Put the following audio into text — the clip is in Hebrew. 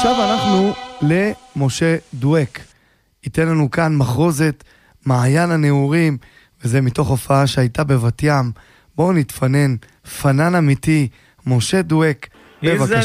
ועכשיו אנחנו למשה דואק. ייתן לנו כאן מחרוזת מעיין הנעורים, וזה מתוך הופעה שהייתה בבת ים. בואו נתפנן, פנן אמיתי, משה דואק, בבקשה.